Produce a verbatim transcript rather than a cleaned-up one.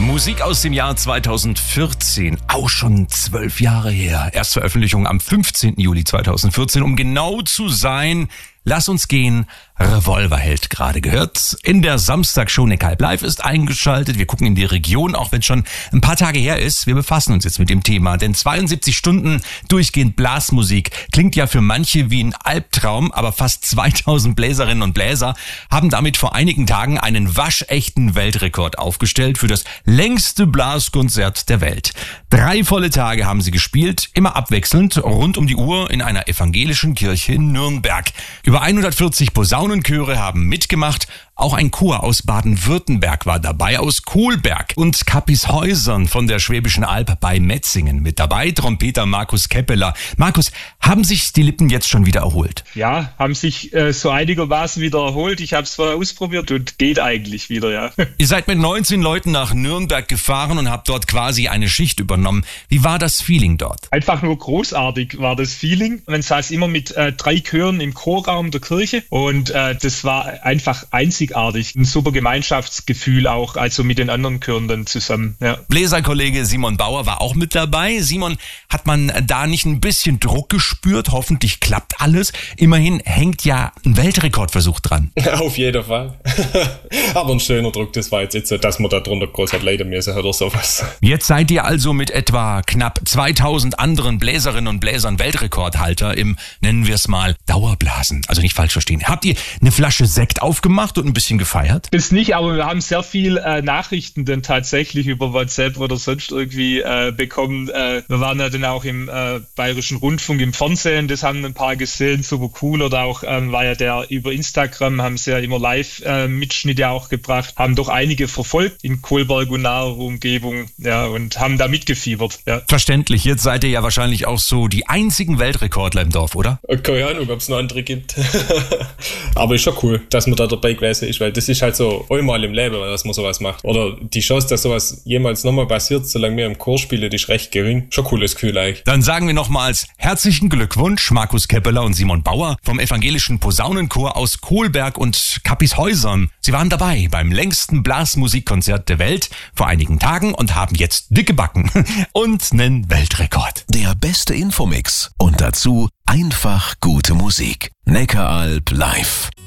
Musik aus dem Jahr zweitausendvierzehn, auch schon zwölf Jahre her. Erstveröffentlichung am fünfzehnten Juli zweitausendvierzehn, um genau zu sein. Lass uns gehen, Revolverheld gerade gehört. In der Samstagshow Nick Halb Live ist eingeschaltet. Wir gucken in die Region, auch wenn es schon ein paar Tage her ist. Wir befassen uns jetzt mit dem Thema, denn zweiundsiebzig Stunden durchgehend Blasmusik klingt ja für manche wie ein Albtraum, aber fast zweitausend Bläserinnen und Bläser haben damit vor einigen Tagen einen waschechten Weltrekord aufgestellt für das längste Blaskonzert der Welt. Drei volle Tage haben sie gespielt, immer abwechselnd, rund um die Uhr in einer evangelischen Kirche in Nürnberg. Über hundertvierzig Posaunenchöre haben mitgemacht. Auch ein Chor aus Baden-Württemberg war dabei, aus Kolberg, und Kappishäusern von der Schwäbischen Alb bei Metzingen mit dabei. Trompeter Markus Keppeler. Markus, haben sich die Lippen jetzt schon wieder erholt? Ja, haben sich äh, so einigermaßen wieder erholt. Ich habe es vorher ausprobiert und geht eigentlich wieder, ja. Ihr seid mit neunzehn Leuten nach Nürnberg gefahren und habt dort quasi eine Schicht übernommen. Wie war das Feeling dort? Einfach nur großartig war das Feeling. Man saß immer mit äh, drei Chören im Chorraum der Kirche und äh, das war einfach einzigartig. Ein super Gemeinschaftsgefühl auch, also mit den anderen Chören dann zusammen. Ja. Bläserkollege Simon Bauer war auch mit dabei. Simon, hat man da nicht ein bisschen Druck gespürt? Hoffentlich klappt alles. Immerhin hängt ja ein Weltrekordversuch dran. Auf jeden Fall. Aber ein schöner Druck, das war jetzt nicht so, dass man da drunter groß hat leiden müssen oder sowas. Jetzt seid ihr also mit etwa knapp zweitausend anderen Bläserinnen und Bläsern Weltrekordhalter im, nennen wir es mal, Dauerblasen. Also nicht falsch verstehen. Habt ihr eine Flasche Sekt aufgemacht und ein bisschen gefeiert? Das nicht, aber wir haben sehr viel äh, Nachrichten dann tatsächlich über WhatsApp oder sonst irgendwie äh, bekommen. Äh, wir waren ja dann auch im äh, Bayerischen Rundfunk im Fernsehen, das haben ein paar gesehen, super cool. Oder auch ähm, war ja der über Instagram, haben sie ja immer Live-Mitschnitte äh, auch gebracht, haben doch einige verfolgt in Kolberg und naher Umgebung, ja, und haben da mitgefiebert. Ja. Verständlich, jetzt seid ihr ja wahrscheinlich auch so die einzigen Weltrekordler im Dorf, oder? Keine Ahnung, ob es noch andere gibt. Aber ist schon cool, dass man da dabei gewesen ist, weil das ist halt so einmal im Leben, dass man sowas macht. Oder die Chance, dass sowas jemals nochmal passiert, solange wir im Chor spielen, ist recht gering. Schon cooles Gefühl eigentlich. Dann sagen wir nochmals herzlichen Glückwunsch, Markus Keppeler und Simon Bauer vom evangelischen Posaunenchor aus Kolberg und Kappishäusern. Sie waren dabei beim längsten Blasmusikkonzert der Welt vor einigen Tagen und haben jetzt dicke Backen und einen Weltrekord. Der beste Infomix und dazu einfach gute Musik. Neckaralb live.